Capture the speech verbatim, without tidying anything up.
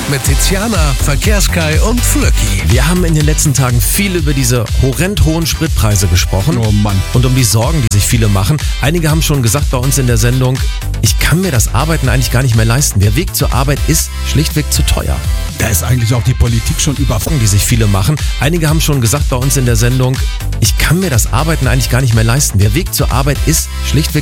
mit Tiziana, Verkehrskai und Flöcki. Wir haben in den letzten Tagen viel über diese horrend hohen Spritpreise gesprochen. Oh Mann. Und um die Sorgen, die sich viele machen. Einige haben schon gesagt bei uns in der Sendung, ich kann mir das Arbeiten eigentlich gar nicht mehr leisten. Der Weg zur Arbeit ist schlichtweg zu teuer. Da ist eigentlich auch die Politik schon überfordert. Die sich viele machen. Einige haben schon gesagt bei uns in der Sendung, ich kann mir das Arbeiten eigentlich gar nicht mehr leisten. Der Weg zur Arbeit ist schlichtweg